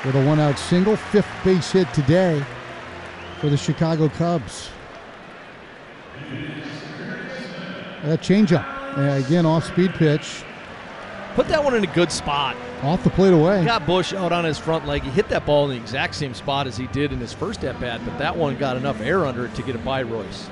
with a one-out single, fifth base hit today for the Chicago Cubs. That changeup, again, off-speed pitch. Put that one in a good spot. Off the plate away. He got Bush out on his front leg. He hit that ball in the exact same spot as he did in his first at-bat, but that one got enough air under it to get it by Royce.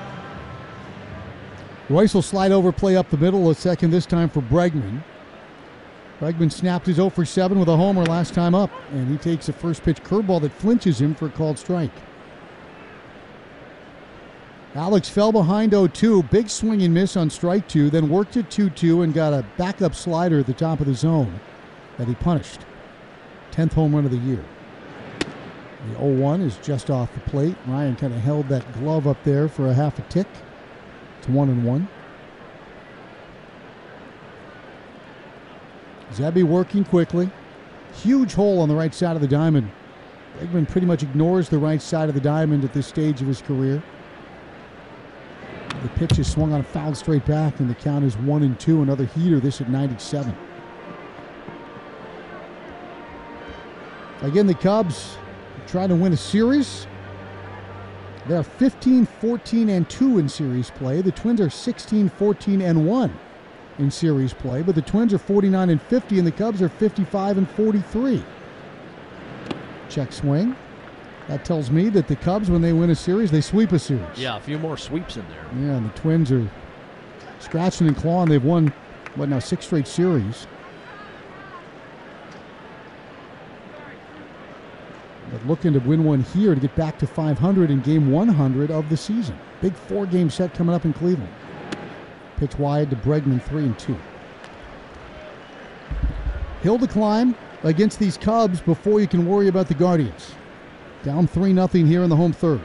Royce will slide over, play up the middle, a second this time for Bregman. Bregman snapped his 0 for 7 with a homer last time up, and he takes a first pitch curveball that flinches him for a called strike. Alex fell behind 0-2, big swing and miss on strike 2, then worked it 2-2 and got a backup slider at the top of the zone that he punished. 10th home run of the year. The 0-1 is just off the plate. Ryan kind of held that glove up there for a half a tick. It's 1-1. Zebby working quickly. Huge hole on the right side of the diamond. Bregman pretty much ignores the right side of the diamond at this stage of his career. The pitch is swung on a foul straight back, and the count is 1-2. Another heater, this at 97. Again, the Cubs trying to win a series. They're 15-14-2 in series play. The Twins are 16-14-1 in series play, but the Twins are 49-50, and the Cubs are 55-43. Check swing. That tells me that the Cubs, when they win a series, they sweep a series. Yeah, a few more sweeps in there. Yeah, and the Twins are scratching and clawing. They've won, 6 straight series. But looking to win one here to get back to 500 in game 100 of the season. Big 4-game set coming up in Cleveland. Pitch wide to Bregman, 3-2. Hill to climb against these Cubs before you can worry about the Guardians. Down 3-0 here in the home third.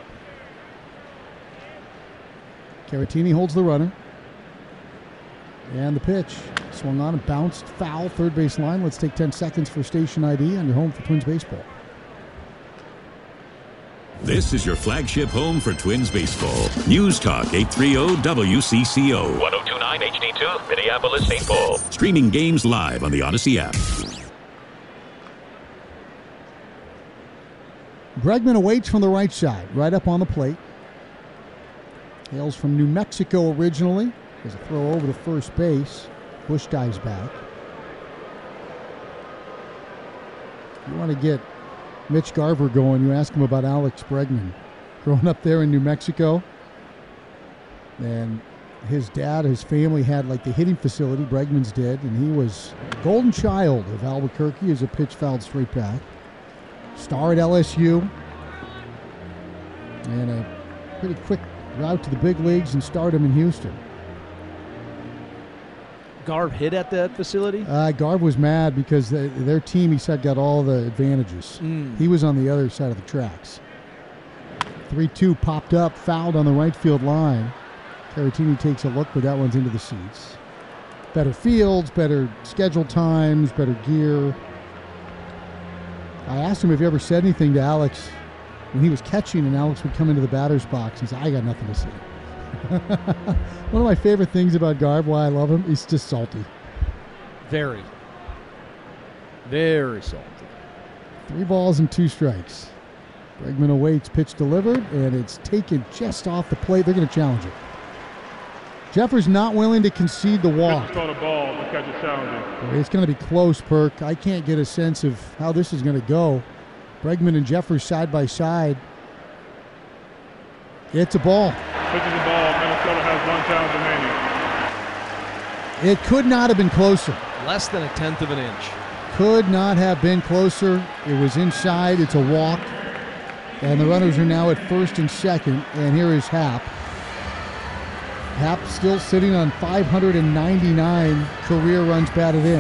Caratini holds the runner. And the pitch. Swung on and bounced. Foul, third base line. Let's take 10 seconds for station ID on your home for Twins baseball. This is your flagship home for Twins baseball. News Talk 830 WCCO. 1029 HD2, Minneapolis, St. Paul. Streaming games live on the Odyssey app. Bregman awaits from the right side, right up on the plate. Hails from New Mexico originally. There's a throw over to first base. Bush dives back. You want to get Mitch Garver going, you ask him about Alex Bregman. Growing up there in New Mexico. And his dad, his family had the hitting facility, Bregman's did, and he was golden child of Albuquerque as a pitch fouled straight back. Star at LSU. And a pretty quick route to the big leagues and stardom in Houston. Garv hit at that facility? Garv was mad because their team, he said, got all the advantages. He was on the other side of the tracks. 3-2 popped up, fouled on the right field line. Caratini takes a look, but that one's into the seats. Better fields, better schedule times, better gear. I asked him if he ever said anything to Alex when he was catching and Alex would come into the batter's box. He said, I got nothing to say. One of my favorite things about Garb, why I love him, he's just salty. Very. Very salty. 3 balls and 2 strikes. Bregman awaits, pitch delivered, and it's taken just off the plate. They're going to challenge it. Jeffers not willing to concede the walk. Called a ball, the catch is challenging. It's going to be close, Perk. I can't get a sense of how this is going to go. Bregman and Jeffers side by side. It's a ball. Pitches the ball. Minnesota has 1 challenge remaining. It could not have been closer. Less than 1/10 of an inch. Could not have been closer. It was inside. It's a walk. And the runners are now at first and second. And here is Happ. Happ still sitting on 599 career runs batted in.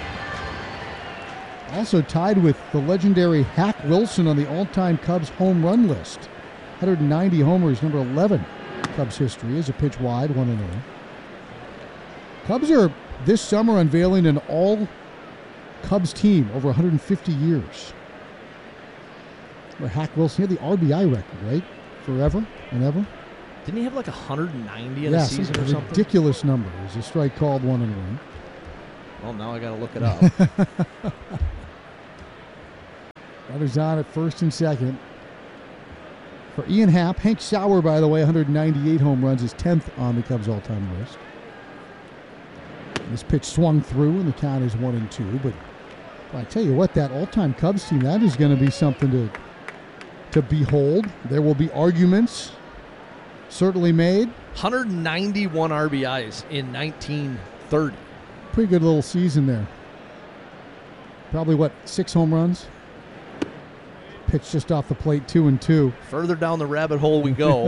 Also tied with the legendary Hack Wilson on the all-time Cubs home run list. 190 homers, number 11 Cubs history, is a pitch wide, 1-0. Cubs are this summer unveiling an all-Cubs team over 150 years. Where Hack Wilson, he had the RBI record, right? Forever and ever. Didn't he have 190 in a season or something? Ridiculous number. There's a strike called 1-1. Well, now I got to look it up. Runners on at first and second. For Ian Happ, Hank Sauer, by the way, 198 home runs, is 10th on the Cubs all-time list. This pitch swung through, and the count is 1-2. But I tell you what, that all-time Cubs team, that is going to be something to behold. There will be arguments certainly made. 191 RBIs in 1930. Pretty good little season there. Probably, 6 home runs? Pitch just off the plate, 2-2. Further down the rabbit hole we go.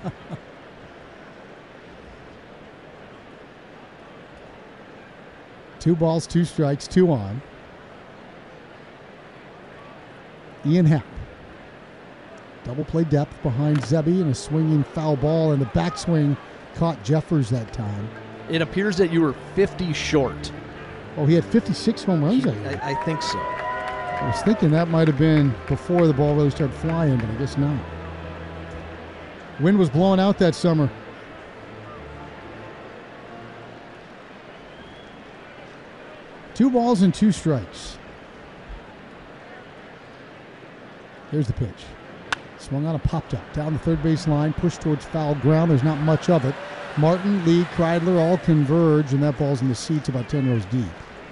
2 balls, 2 strikes, 2 on. Ian Happ. Double play depth behind Zebby and a swinging foul ball, and the backswing caught Jeffers that time. It appears that you were 50 short. Oh, he had 56 home runs that year. I think so. I was thinking that might have been before the ball really started flying, but I guess not. Wind was blowing out that summer. Two balls and 2 strikes. Here's the pitch. Swung on a popped up down the third base line, pushed towards foul ground. There's not much of it. Martin, Lee, Kreidler all converge, and that ball's in the seats about 10 rows deep.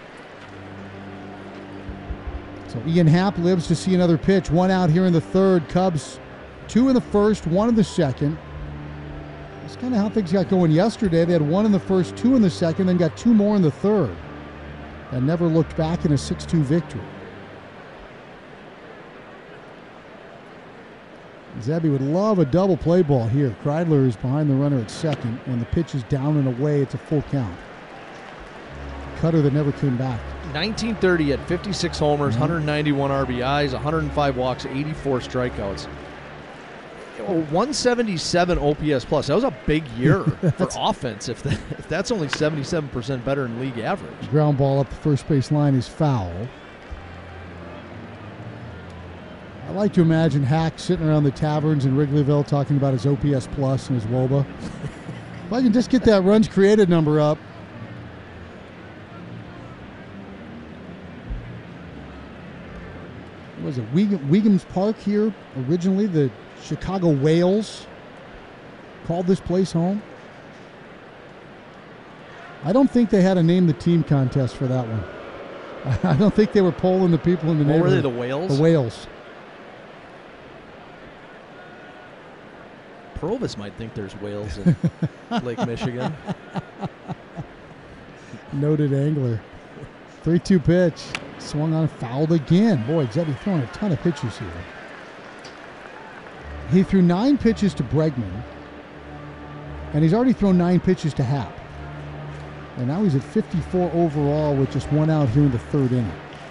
So Ian Happ lives to see another pitch. 1 out here in the third. Cubs 2 in the first, 1 in the second. That's kind of how things got going yesterday. They had 1 in the first, 2 in the second, then got 2 more in the third. And never looked back in a 6-2 victory. Zebby would love a double play ball here. Kreidler is behind the runner at second, and the pitch is down and away. It's a full count. Cutter that never came back. 1930 had 56 homers, 191 RBIs, 105 walks, 84 strikeouts. 177 OPS plus. That was a big year for offense. If that's only 77% better than league average. Ground ball up the first base line is foul. I like to imagine Hack sitting around the taverns in Wrigleyville talking about his OPS plus and his WOBA. If I can just get that runs created number up. Was it Wiegham's Park here originally? The Chicago Whales called this place home. I don't think they had a name the team contest for that one. I don't think they were polling the people in the neighborhood. Were they the Whales? The Whales. Provis might think there's whales in Lake Michigan. Noted angler. 3-2 pitch. Swung on, fouled again. Boy, Zebby throwing a ton of pitches here. He threw 9 pitches to Bregman, and he's already thrown 9 pitches to Happ. And now he's at 54 overall with just 1 out here in the third inning.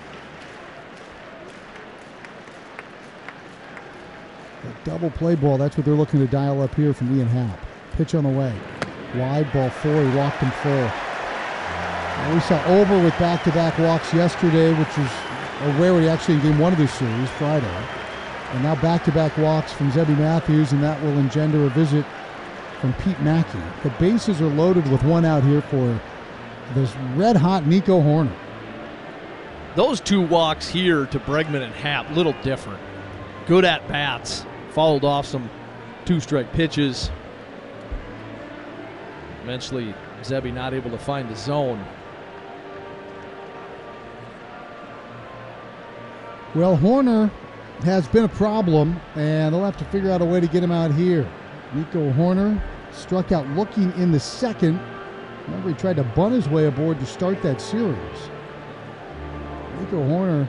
A double play ball, that's what they're looking to dial up here from Ian Happ. Pitch on the way. Wide, ball 4, he walked him full. We saw Over with back-to-back walks yesterday, which is a rarity actually in game 1 of this series, Friday. And now back-to-back walks from Zebby Matthews, and that will engender a visit from Pete Mackey. The bases are loaded with 1 out here for this red-hot Nico Hoerner. Those 2 walks here to Bregman and Happ, little different. Good at-bats, followed off some 2-strike pitches. Eventually, Zebby not able to find the zone. Well, Hoerner has been a problem, and they'll have to figure out a way to get him out here. Nico Hoerner struck out looking in the second. Remember, he tried to bunt his way aboard to start that series. Nico Hoerner,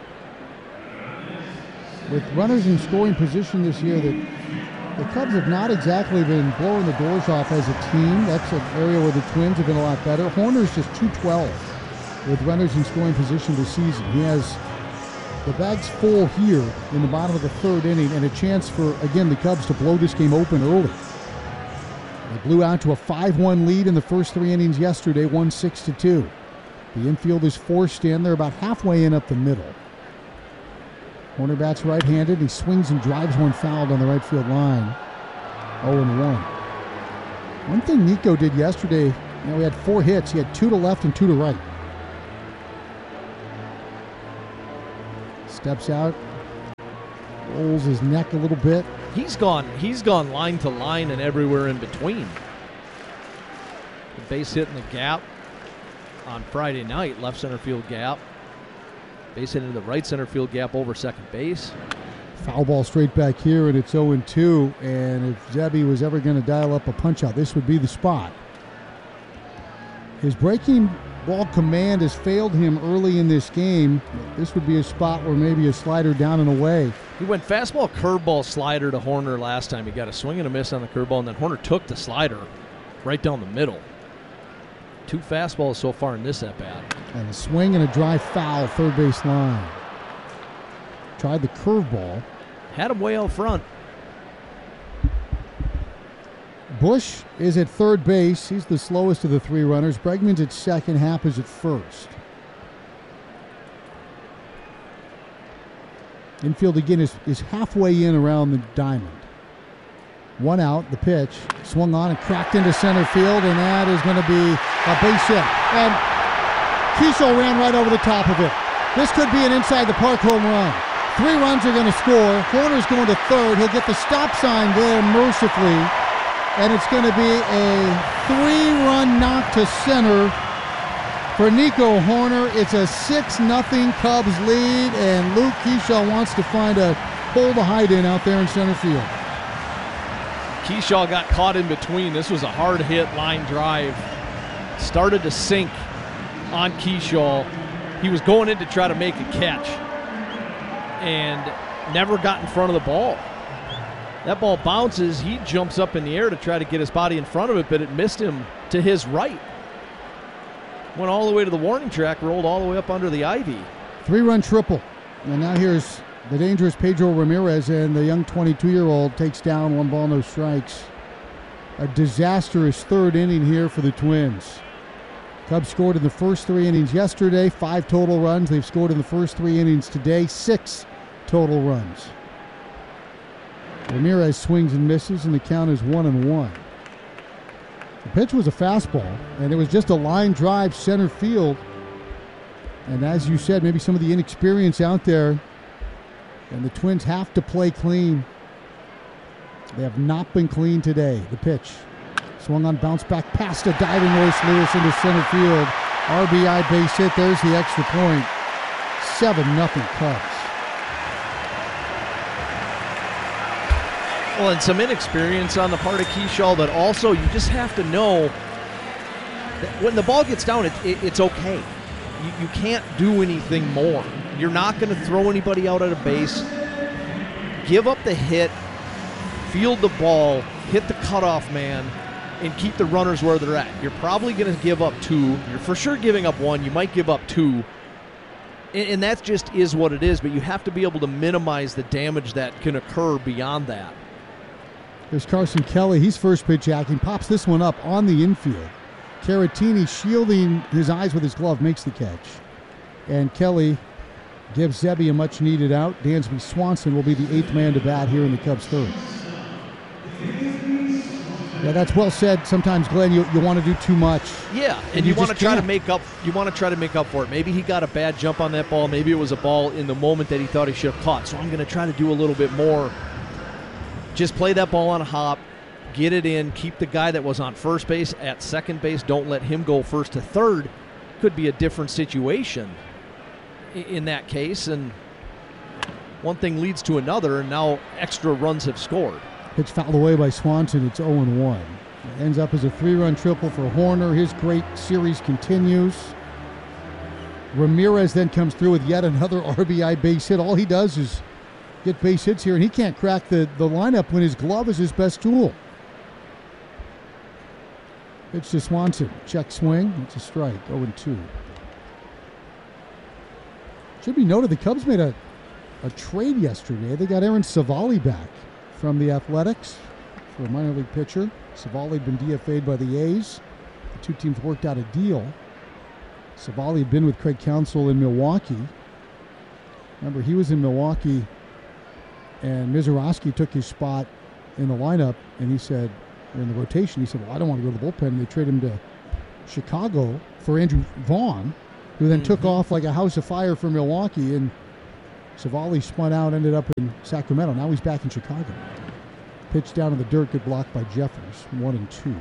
with runners in scoring position this year, the Cubs have not exactly been blowing the doors off as a team. That's an area where the Twins have been a lot better. Hoerner's just .212 with runners in scoring position this season. He has the bags full here in the bottom of the third inning, and a chance for, again, the Cubs to blow this game open early. They blew out to a 5-1 lead in the first 3 innings yesterday, won 6-2. The infield is forced in. They're about halfway in up the middle. Hoerner bats right-handed. He swings and drives one fouled on the right field line. 0-1. One thing Nico did yesterday, he had 4 hits. He had 2 to left and 2 to right. Steps out Rolls his neck a little bit. He's gone line to line and everywhere in between. The base hit in the gap on Friday night, left center field gap. Base hit into the right center field gap over second base. Foul ball straight back here, and it's 0-2. And if Zebby was ever going to dial up a punch-out, this would be the spot. His breaking ball command has failed him early in this game. This would be a spot where maybe a slider down and away. He went fastball, curveball, slider to Horner last time. He got a swing and a miss on the curveball, and then Horner took the slider right down the middle. 2 fastballs so far in this at-bat. And a swing and a dry foul, third base line. Tried the curveball. Had him way out front. Bush is at third base. He's the slowest of the 3 runners. Bregman's at second. Happ is at first. Infield again is halfway in around the diamond. 1 out, the pitch. Swung on and cracked into center field, and that is going to be a base hit. And Keishel ran right over the top of it. This could be an inside-the-park home run. 3 runs are going to score. Horner's going to third. He'll get the stop sign there mercifully. And it's going to be a 3-run knock to center for Nico Horner. It's a 6-0 Cubs lead, and Luke Keishel wants to find a hole to hide in out there in center field. Keishel got caught in between. This was a hard hit line drive. Started to sink on Keishel. He was going in to try to make a catch and never got in front of the ball. That ball bounces. He jumps up in the air to try to get his body in front of it, but it missed him to his right. Went all the way to the warning track, rolled all the way up under the ivy. 3-run triple. And now here's the dangerous Pedro Ramirez, and the young 22-year-old takes down 1 ball, no strikes. A disastrous third inning here for the Twins. Cubs scored in the first 3 innings yesterday, 5 total runs. They've scored in the first 3 innings today, 6 total runs. Ramirez swings and misses, and the count is 1-1. The pitch was a fastball, and it was just a line drive center field. And as you said, maybe some of the inexperience out there, and the Twins have to play clean. They have not been clean today. The pitch. Swung on, bounce back past a diving Royce Lewis into center field. RBI base hit. There's the extra point. 7-0 Cubs. Well, and some inexperience on the part of Keishel, but also you just have to know that when the ball gets down, it's okay. You can't do anything more. You're not going to throw anybody out at a base. Give up the hit, field the ball, hit the cutoff man, and keep the runners where they're at. You're probably going to give up 2. You're for sure giving up 1. You might give up 2. And that just is what it is, but you have to be able to minimize the damage that can occur beyond that. There's Carson Kelly. He's first pitch acting. Pops this one up on the infield. Caratini shielding his eyes with his glove makes the catch. And Kelly gives Zebby a much-needed out. Dansby Swanson will be the 8th man to bat here in the Cubs' third. Yeah, that's well said. Sometimes, Glenn, you want to do too much. Yeah, and you want to try to make up. You want to try to make up for it. Maybe he got a bad jump on that ball. Maybe it was a ball in the moment that he thought he should have caught. So I'm going to try to do a little bit more. Just play that ball on a hop, get it in, keep the guy that was on first base at second base. Don't let him go first to third. Could be a different situation in that case, and one thing leads to another, and now extra runs have scored. Pitch fouled away by Swanson. It's 0-1. It ends up as a 3-run triple for Horner. His great series continues. Ramirez then comes through with yet another RBI base hit. All he does is get base hits here, and he can't crack the lineup when his glove is his best tool. Pitch to Swanson. Check swing. It's a strike. 0-2. Should be noted the Cubs made a trade yesterday. They got Aaron Savali back from the Athletics for a minor league pitcher. Savali had been DFA'd by the A's. The 2 teams worked out a deal. Savali had been with Craig Counsell in Milwaukee. Remember, he was in Milwaukee, and Mizorowski took his spot in the lineup, and he said, in the rotation, he said, well, I don't want to go to the bullpen. And they traded him to Chicago for Andrew Vaughn, who then took off like a house of fire for Milwaukee, and Savali spun out, ended up in in Sacramento. Now he's back in Chicago. Pitch down in the dirt, good block by Jeffers. 1-2.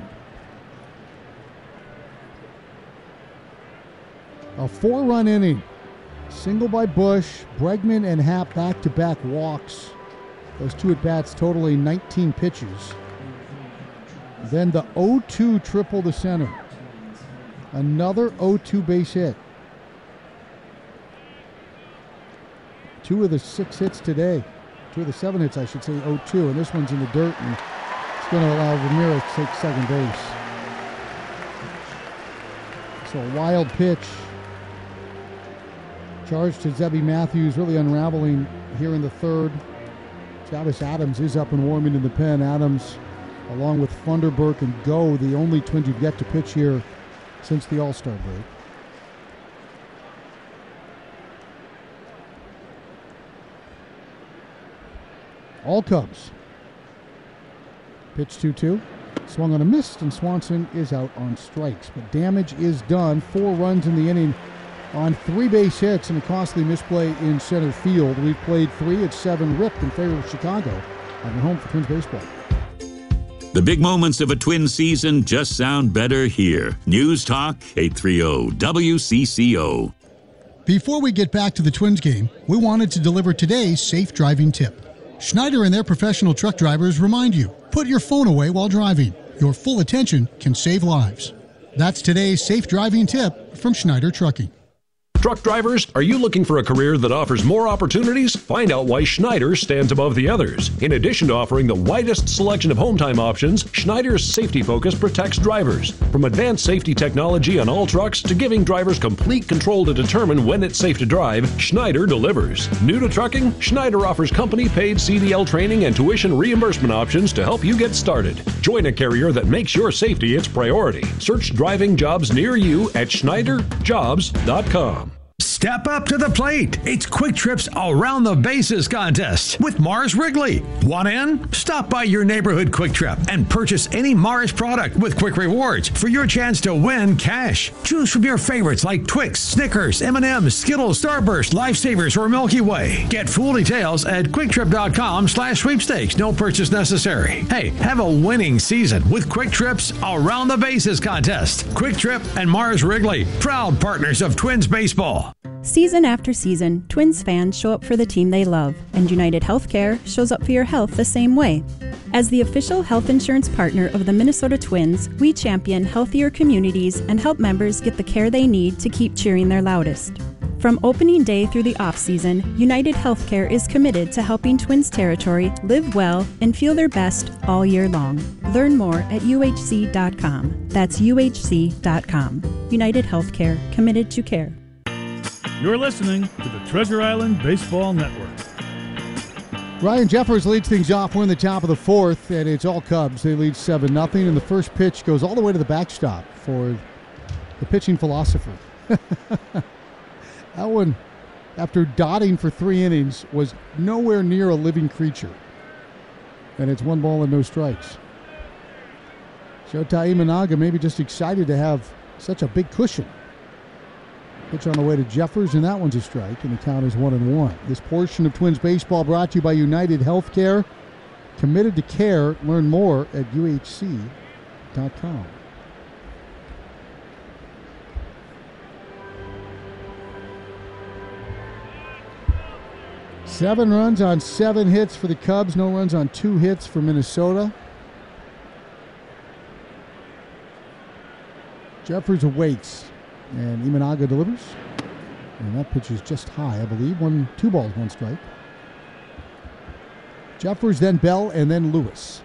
A 4-run inning. Single by Bush, Bregman and Happ back-to-back walks. Those two at-bats totaling 19 pitches. Then the 0-2 triple to center. Another 0-2 base hit. 2 of the 6 hits today. 2 of the 7 hits, I should say, 0-2. And this one's in the dirt, and it's going to allow Ramirez to take second base. So a wild pitch. Charge to Zebby Matthews, really unraveling here in the third. Travis Adams is up and warming in the pen. Adams, along with Funderburk and Go, the only Twins who've yet to pitch here since the All-Star break. All Cubs. Pitch 2-2. Swung on a miss, and Swanson is out on strikes. But damage is done. 4 runs in the inning on 3 base hits and a costly misplay in center field. We've played 3 at 7 ripped in favor of Chicago. On the home for Twins baseball. The big moments of a Twins season just sound better here. News Talk 830 WCCO. Before we get back to the Twins game, we wanted to deliver today's safe driving tip. Schneider and their professional truck drivers remind you, put your phone away while driving. Your full attention can save lives. That's today's safe driving tip from Schneider Trucking. Truck drivers, are you looking for a career that offers more opportunities? Find out why Schneider stands above the others. In addition to offering the widest selection of home time options, Schneider's safety focus protects drivers. From advanced safety technology on all trucks to giving drivers complete control to determine when it's safe to drive, Schneider delivers. New to trucking? Schneider offers company-paid CDL training and tuition reimbursement options to help you get started. Join a carrier that makes your safety its priority. Search driving jobs near you at schneiderjobs.com. Step up to the plate. It's Quick Trip's Around the Bases contest with Mars Wrigley. Want in? Stop by your neighborhood Quick Trip and purchase any Mars product with Quick Rewards for your chance to win cash. Choose from your favorites like Twix, Snickers, M&M's, Skittles, Starburst, Lifesavers, or Milky Way. Get full details at QuickTrip.com/sweepstakes. No purchase necessary. Hey, have a winning season with Quick Trip's Around the Bases contest. Quick Trip and Mars Wrigley, proud partners of Twins baseball. Season after season, Twins fans show up for the team they love, and United Healthcare shows up for your health the same way. As the official health insurance partner of the Minnesota Twins, we champion healthier communities and help members get the care they need to keep cheering their loudest. From opening day through the off-season, United Healthcare is committed to helping Twins territory live well and feel their best all year long. Learn more at uhc.com. That's uhc.com. United Healthcare, committed to care. You're listening to the Treasure Island Baseball Network. Ryan Jeffers leads things off. We're in the top of the fourth, and it's all Cubs. They lead 7-0, and the first pitch goes all the way to the backstop for the pitching philosopher. That one, after dotting for 3 innings, was nowhere near a living creature. And it's 1 ball and no strikes. Shota Imanaga maybe just excited to have such a big cushion. Pitch on the way to Jeffers, and that one's a strike, and the count is 1-1. This portion of Twins baseball brought to you by United Healthcare. Committed to care. Learn more at uhc.com. Seven runs on 7 hits for the Cubs. No runs on 2 hits for Minnesota. Jeffers awaits. And Imanaga delivers. And that pitch is just high, I believe. 2 balls, 1 strike. Jeffers, then Bell, and then Lewis.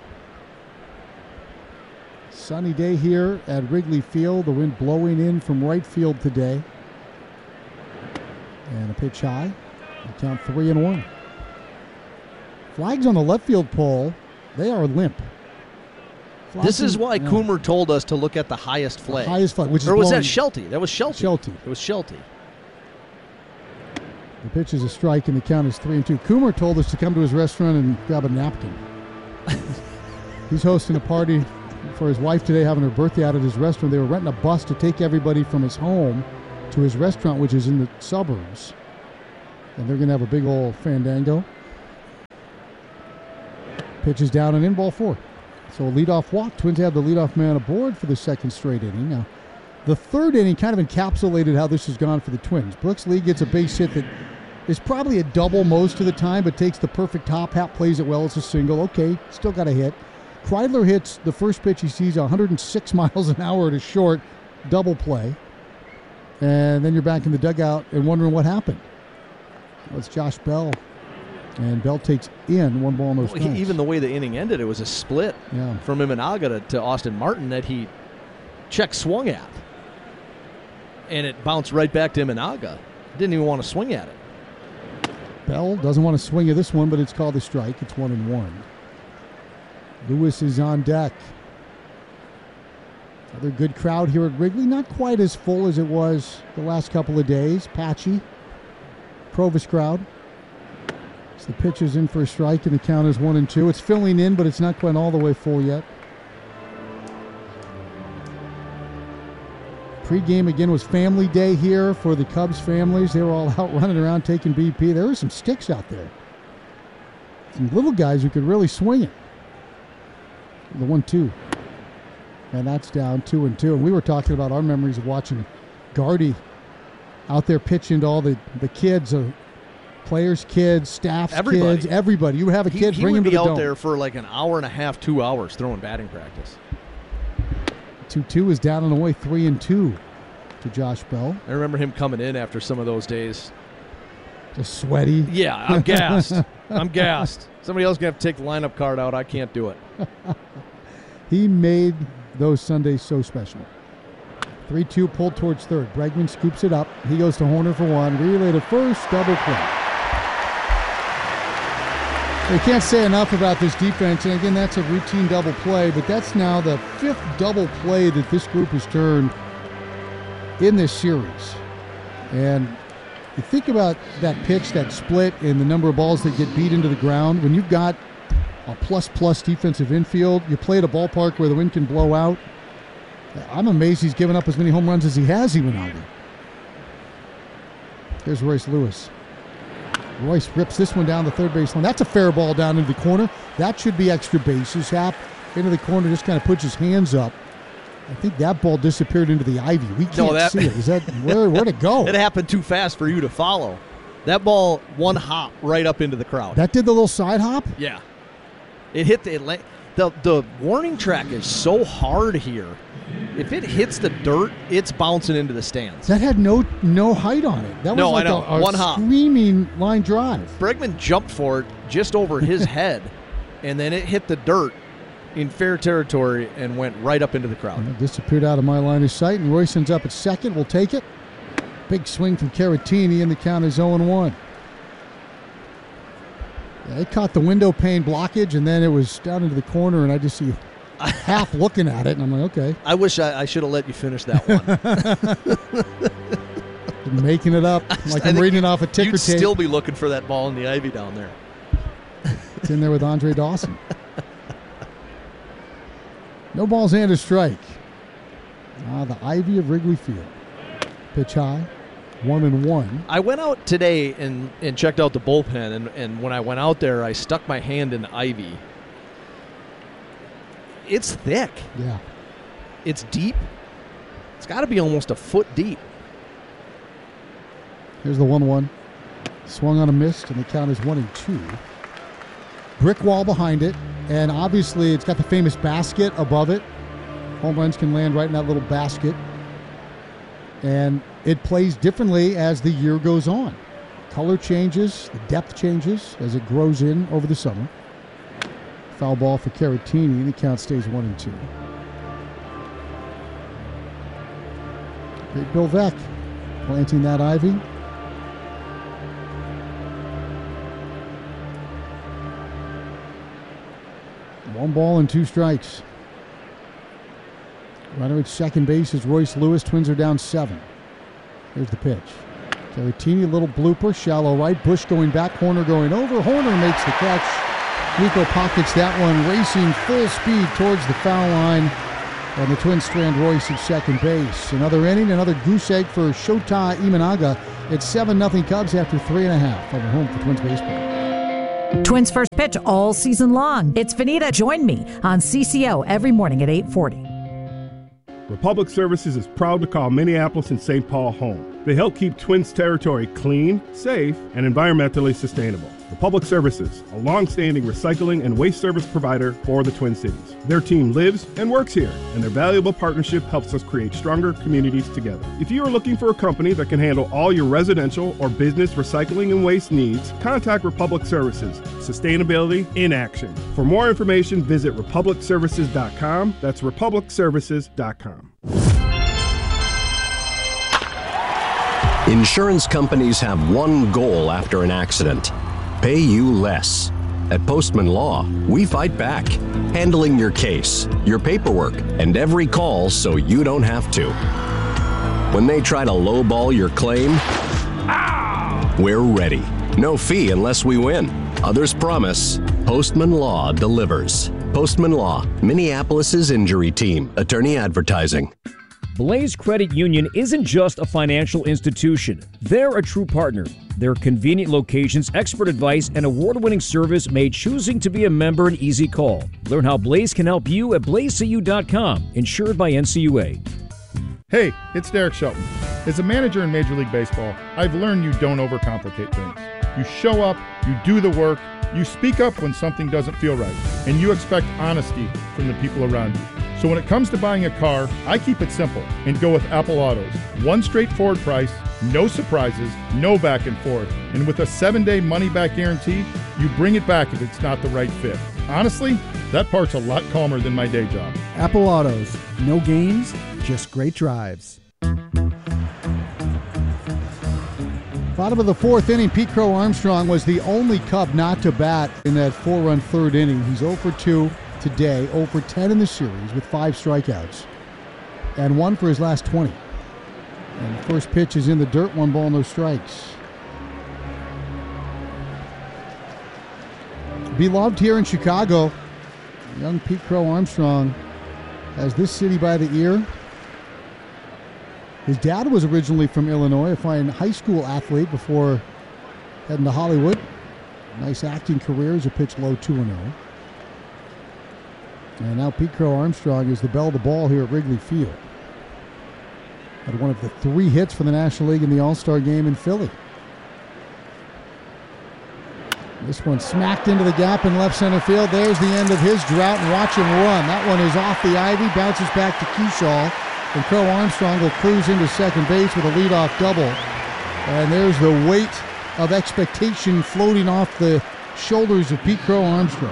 Sunny day here at Wrigley Field. The wind blowing in from right field today. And a pitch high. The count 3-1. Flags on the left field pole. They are limp. This is why Coomer told us to look at the highest flag. The highest flag, which is or was that Shelty? That was Shelty. Shelty. It was Shelty. The pitch is a strike, and the count is 3-2. Coomer told us to come to his restaurant and grab a napkin. He's hosting a party for his wife today, having her birthday out at his restaurant. They were renting a bus to take everybody from his home to his restaurant, which is in the suburbs. And they're going to have a big old fandango. Pitch is down and in, ball 4. So a leadoff walk. Twins have the leadoff man aboard for the second straight inning. Now, the third inning kind of encapsulated how this has gone for the Twins. Brooks Lee gets a base hit that is probably a double most of the time, but takes the perfect top hat, plays it well as a single. Okay, still got a hit. Kreidler hits the first pitch he sees 106 miles an hour to short, double play. And then you're back in the dugout and wondering what happened. Well, it's Josh Bell. And Bell takes in 1 ball, no strikes. Even the way the inning ended, it was a split from Imanaga to Austin Martin that he check swung at. And it bounced right back to Imanaga. Didn't even want to swing at it. Bell doesn't want to swing at this one, but it's called a strike. It's 1-1. Lewis is on deck. Another good crowd here at Wrigley. Not quite as full as it was the last couple of days. Patchy. Provis crowd. So the pitch is in for a strike, and the count is 1-2. It's filling in, but it's not quite all the way full yet. Pre-game again was family day here for the Cubs families. They were all out running around taking BP. There were some sticks out there. Some little guys who could really swing it. The 1-2. And that's down 2-2. And we were talking about our memories of watching Gardy out there pitching to all the kids, players' kids, staff's kids, everybody. You have a kid, bring him to the dome. He would be out there for like an hour and a half, 2 hours throwing batting practice. 2-2 is down and away, 3-2 to Josh Bell. I remember him coming in after some of those days. Just sweaty. Yeah, I'm gassed. I'm gassed. Somebody else going to have to take the lineup card out. I can't do it. He made those Sundays so special. 3-2 pulled towards third. Bregman scoops it up. He goes to Horner for 1. Relay to first. Double play. We can't say enough about this defense. And again, that's a routine double play, but that's now the 5th double play that this group has turned in this series. And you think about that pitch, that split, and the number of balls that get beat into the ground. When you've got a plus defensive infield, you play at a ballpark where the wind can blow out. I'm amazed he's given up as many home runs as he has even out there. Here's Royce Lewis. Royce rips this one down the third baseline. That's a fair ball down into the corner. That should be extra bases. Happ into the corner, just kind of puts his hands up. I think that ball disappeared into the ivy. We can't see it. Is that where'd it go? It happened too fast for you to follow. That ball one hop right up into the crowd. That did the little side hop? Yeah. It hit the warning track is so hard here. If it hits the dirt, it's bouncing into the stands. That had no height on it. That was like a one hop. Screaming line drive. Bregman jumped for it just over his head, and then it hit the dirt in fair territory and went right up into the crowd. And it disappeared out of my line of sight, and Royce ends up at second. We'll take it. Big swing from Caratini, and the count is 0-1. Yeah, it caught the window pane blockage, and then it was down into the corner, and I just see half looking at it, and I'm like, okay. I wish I should have let you finish that one. Making it up like I'm reading it off a ticker tape. You'd still be looking for that ball in the ivy down there. It's in there with Andre Dawson. No balls and a strike. The ivy of Wrigley Field. Pitch high. 1-1. I went out today and checked out the bullpen, and when I went out there, I stuck my hand in the ivy. It's thick. Yeah. It's deep. It's got to be almost a foot deep. Here's the 1-1. Swung on a missed, and the count is 1-2. Brick wall behind it, and obviously it's got the famous basket above it. Home runs can land right in that little basket. And it plays differently as the year goes on. Color changes, the depth changes as it grows in over the summer. Foul ball for Caratini, and the count stays 1-2. Great Bill Veeck planting that ivy. One ball and 2 strikes. Runner at second base is Royce Lewis. Twins are down 7. Here's the pitch. Caratini, a little blooper, shallow right. Bush going back, Horner going over. Horner makes the catch. Nico pockets that one, racing full speed towards the foul line. And the Twins strand Royce at second base. Another inning, another goose egg for Shota Imanaga. It's 7-0 Cubs after 3.5 on the home for Twins baseball. Twins first pitch all season long. It's Vanita. Join me on CCO every morning at 8:40. Republic Services is proud to call Minneapolis and St. Paul home. They help keep Twins territory clean, safe, and environmentally sustainable. Republic Services, a long-standing recycling and waste service provider for the Twin Cities. Their team lives and works here, and their valuable partnership helps us create stronger communities together. If you are looking for a company that can handle all your residential or business recycling and waste needs, contact Republic Services. Sustainability in action. For more information, visit republicservices.com. That's republicservices.com. Insurance companies have one goal after an accident: pay you less. At Postman Law, we fight back, handling your case, your paperwork, and every call so you don't have to. When they try to lowball your claim, we're ready. No fee unless we win. Others promise. Postman Law delivers. Postman Law, Minneapolis's injury team. Attorney advertising. Blaze Credit Union isn't just a financial institution. They're a true partner. Their convenient locations, expert advice, and award-winning service made choosing to be a member an easy call. Learn how Blaze can help you at blazecu.com, insured by NCUA. Hey, it's Derek Shelton. As a manager in Major League Baseball, I've learned you don't overcomplicate things. You show up, you do the work, you speak up when something doesn't feel right, and you expect honesty from the people around you. So when it comes to buying a car, I keep it simple and go with Apple Autos. One straightforward price, no surprises, no back and forth. And with a 7-day money-back guarantee, you bring it back if it's not the right fit. Honestly, that part's a lot calmer than my day job. Apple Autos. No games, just great drives. Bottom of the fourth inning, Pete Crow Armstrong was the only Cub not to bat in that 4-run third inning. He's 0 for 2 today, 0 for 10 in the series with 5 strikeouts and 1 for his last 20. And the first pitch is in the dirt, 1 ball, no strikes. Beloved here in Chicago, young Pete Crow Armstrong has this city by the ear. His dad was originally from Illinois, a fine high school athlete before heading to Hollywood. Nice acting career as a pitch low 2-0. And now Pete Crow Armstrong is the belle of the ball here at Wrigley Field. Had one of the 3 hits for the National League in the All-Star game in Philly. This one smacked into the gap in left center field. There's the end of his drought, and watch him run. That one is off the ivy, bounces back to Keyshaw, and Crow Armstrong will cruise into second base with a leadoff double. And there's the weight of expectation floating off the shoulders of Pete Crow Armstrong.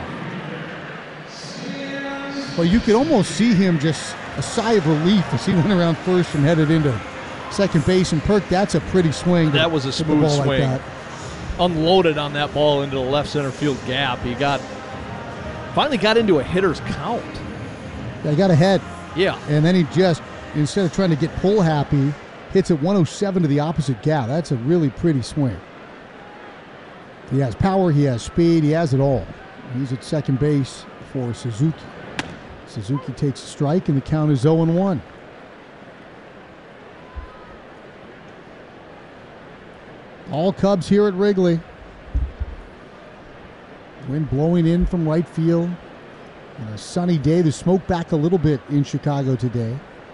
Well, you could almost see him just a sigh of relief as he went around first and headed into second base. And Perk, that's a pretty swing. That was a smooth swing. Like unloaded on that ball into the left center field gap. He finally got into a hitter's count. Yeah, he got ahead. Yeah. And then he just, instead of trying to get pull happy, hits it 107 to the opposite gap. That's a really pretty swing. He has power, he has speed, he has it all. He's at second base for Suzuki. Suzuki takes a strike, and the count is 0-1. All Cubs here at Wrigley. Wind blowing in from right field. On a sunny day, the smoke back a little bit in Chicago today.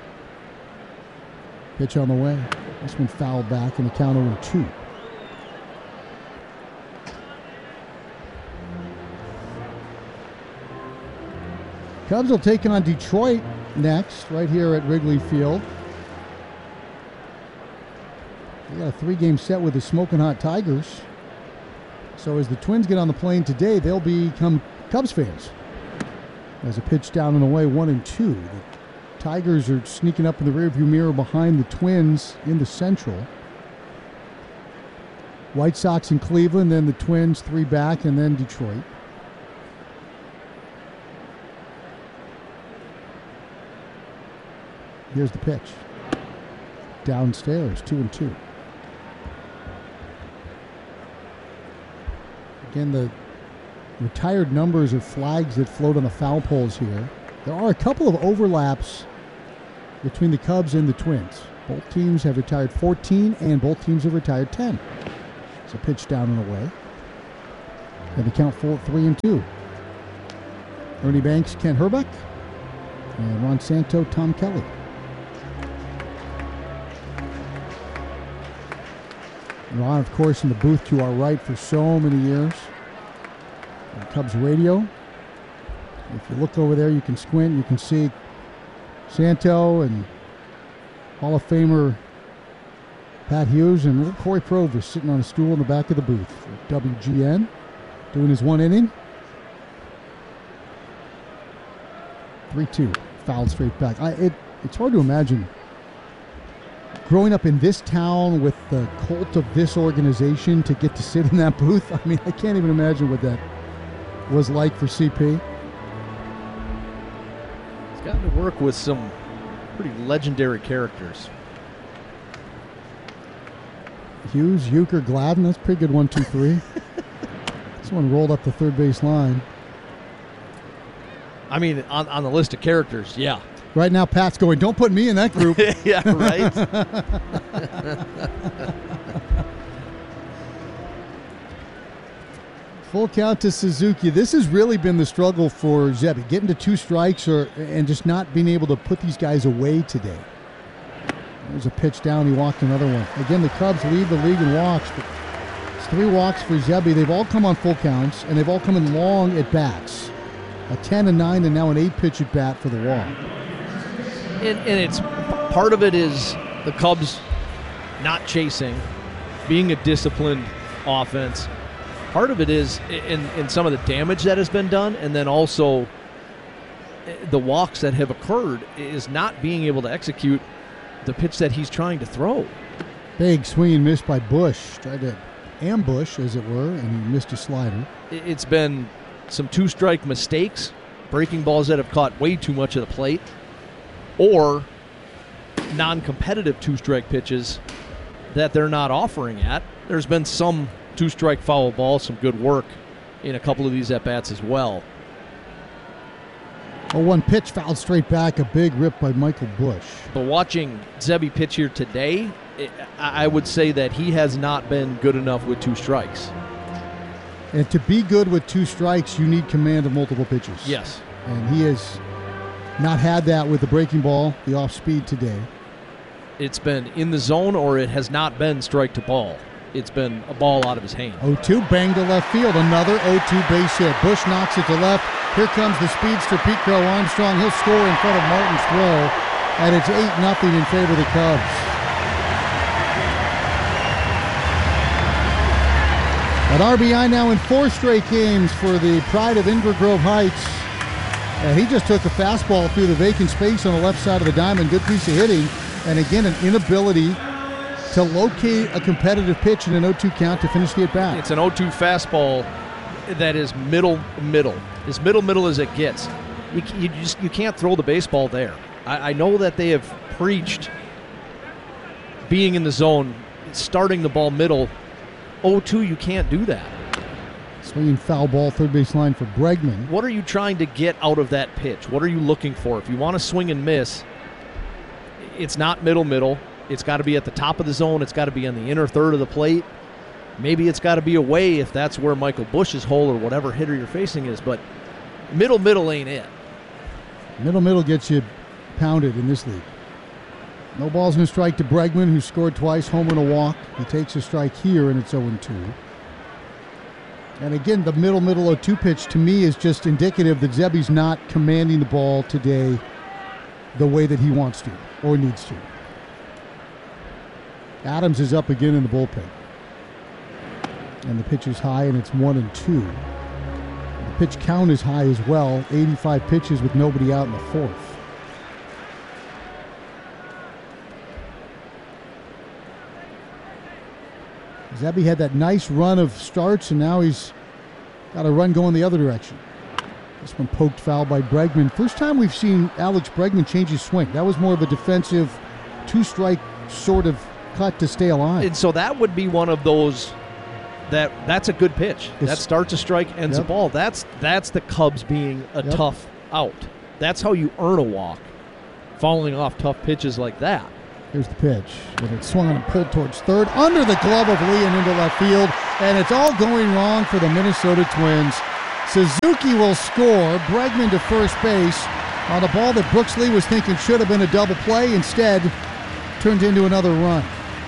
Pitch on the way. This one fouled back, and the count 0-2. Cubs will take on Detroit next, right here at Wrigley Field. They got a 3-game set with the Smoking Hot Tigers. So as the Twins get on the plane today, they'll become Cubs fans. As a pitch down and away, 1-2. The Tigers are sneaking up in the rearview mirror behind the Twins in the Central. White Sox in Cleveland, then the Twins 3 back, and then Detroit. Here's the pitch. Downstairs, 2-2. Again, the retired numbers are flags that float on the foul poles here. There are a couple of overlaps between the Cubs and the Twins. Both teams have retired 14, and both teams have retired 10. It's a pitch down and away. And the count full at 3-2. Ernie Banks, Kent Herbeck, and Ron Santo, Tom Kelly. Ron, of course, in the booth to our right for so many years. On Cubs radio. If you look over there, you can squint, you can see Santo and Hall of Famer Pat Hughes and little Corey Provis sitting on a stool in the back of the booth for WGN, doing his one inning. 3-2, fouled straight back. It's hard to imagine growing up in this town with the cult of this organization to get to sit in that booth. I mean, I can't even imagine what that was like for CP. He's gotten to work with some pretty legendary characters. Hughes, Euchre, Gladden, that's a pretty good 1-2-3. This one rolled up the third base line. I mean, on the list of characters, yeah. Right now, Pat's going, don't put me in that group. Yeah, right. Full count to Suzuki. This has really been the struggle for Zebby, getting to 2 strikes and just not being able to put these guys away today. There's a pitch down. He walked another one. Again, the Cubs lead the league in walks, but it's 3 walks for Zebby. They've all come on full counts, and they've all come in long at bats. A 10, a 9, and now an 8-pitch at bat for the walk. And it's part of it is the Cubs not chasing, being a disciplined offense. Part of it is in some of the damage that has been done, and then also the walks that have occurred is not being able to execute the pitch that he's trying to throw. Big swing and miss by Bush. Tried to ambush, as it were, and he missed a slider. It's been some 2-strike mistakes, breaking balls that have caught way too much of the plate, or non-competitive 2-strike pitches that they're not offering at. There's been some 2-strike foul ball, some good work in a couple of these at-bats as well. A 1 pitch fouled straight back, a big rip by Michael Bush. But watching Zebby pitch here today, I would say that he has not been good enough with 2 strikes. And to be good with 2 strikes, you need command of multiple pitches. Yes. And he has not had that with the breaking ball, the off-speed today. It's been in the zone, or it has not been strike to ball. It's been a ball out of his hand. 0-2, bang to left field. Another 0-2 base hit. Bush knocks it to left. Here comes the speedster, Pete Crow Armstrong. He'll score in front of Martin's throw. And it's 8-0 in favor of the Cubs. An RBI now in 4 straight games for the pride of Inver Grove Heights. He just took a fastball through the vacant space on the left side of the diamond. Good piece of hitting. And again, an inability to locate a competitive pitch in an 0-2 count to finish the at-bat. It's an 0-2 fastball that is middle, as middle as it gets. You can't throw the baseball there. I know that they have preached being in the zone, starting the ball middle. 0-2, you can't do that. Swinging foul ball, third base line for Bregman. What are you trying to get out of that pitch? What are you looking for? If you want to swing and miss, it's not middle. It's got to be at the top of the zone. It's got to be on the inner third of the plate. Maybe it's got to be away if that's where Michael Bush's hole or whatever hitter you're facing is. But middle ain't it. Middle gets you pounded in this league. No balls and a strike to Bregman, who scored twice, home and a walk. He takes a strike here, and it's 0-2. And again, the middle 0-2 pitch to me is just indicative that Zebby's not commanding the ball today the way that he wants to or needs to. Adams is up again in the bullpen. And the pitch is high, and it's 1-2. The pitch count is high as well, 85 pitches with nobody out in the 4th. Zebby had that nice run of starts, and now he's got a run going the other direction. This one poked foul by Bregman. First time we've seen Alex Bregman change his swing. That was more of a defensive 2-strike sort of cut to stay alive. And so that would be one of those that's a good pitch. That starts a strike, ends a ball. That's the Cubs being a tough out. That's how you earn a walk, falling off tough pitches like that. Here's the pitch. And it's swung and pulled towards third, under the glove of Lee and into left field. And it's all going wrong for the Minnesota Twins. Suzuki will score. Bregman to first base on a ball that Brooks Lee was thinking should have been a double play. Instead, turned into another run.